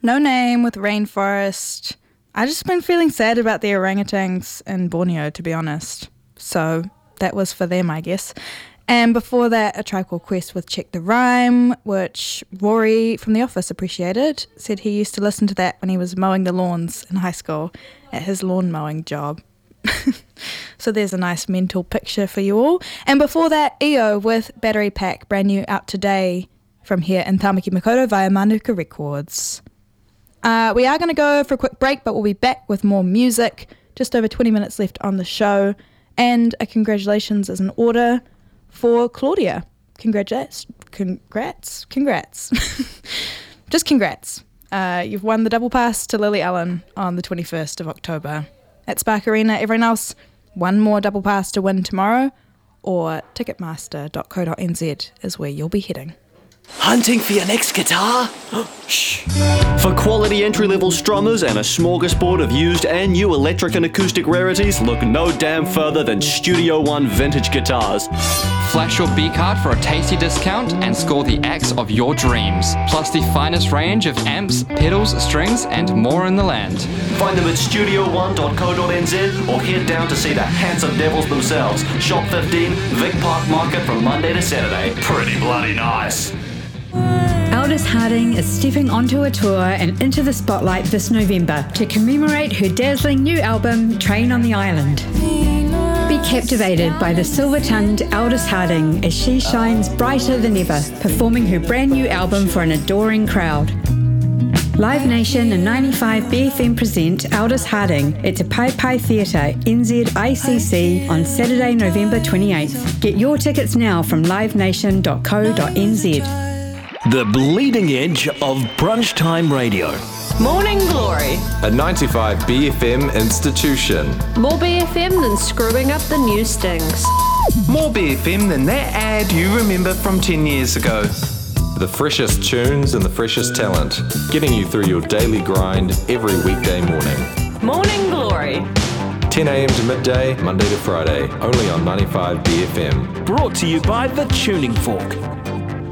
No Name with Rainforest. I just been feeling sad about the orangutans in Borneo, to be honest. So that was for them, I guess. And before that, A Tribe Called Quest with Check the Rhyme, which Rory from The Office appreciated. Said he used to listen to that when he was mowing the lawns in high school at his lawn mowing job. So there's a nice mental picture for you all. And before that, EO with Battery Pack, brand new out today from here in Tāmaki Makaurau via Manuka Records. We are going to go for a quick break, but we'll be back with more music. Just over 20 minutes left on the show. And a congratulations is in order for Claudia. Congrats. Just congrats. You've won the double pass to Lily Allen on the 21st of October at Spark Arena. Everyone else, one more double pass to win tomorrow, or ticketmaster.co.nz is where you'll be heading. Hunting for your next guitar? Shh. For quality entry-level strummers and a smorgasbord of used and new electric and acoustic rarities, look no damn further than Studio One Vintage Guitars. Flash your B-card for a tasty discount and score the axe of your dreams. Plus the finest range of amps, pedals, strings and more in the land. Find them at studio1.co.nz or head down to see the handsome devils themselves. Shop 15, Vic Park Market from Monday to Saturday. Pretty bloody nice. Aldous Harding is stepping onto a tour and into the spotlight this November to commemorate her dazzling new album, Train on the Island. Be captivated by the silver-tongued Aldous Harding as she shines brighter than ever, performing her brand new album for an adoring crowd. Live Nation and 95BFM present Aldous Harding at Te Pai Pai Theatre, NZICC on Saturday, November 28th. Get your tickets now from livenation.co.nz. The bleeding edge of brunch time radio. Morning Glory. A 95 BFM institution. More BFM than screwing up the news stings. More BFM than that ad you remember from 10 years ago. The freshest tunes and the freshest talent, getting you through your daily grind every weekday morning. Morning Glory. 10 a.m. to midday, Monday to Friday, only on 95 BFM. Brought to you by The Tuning Fork.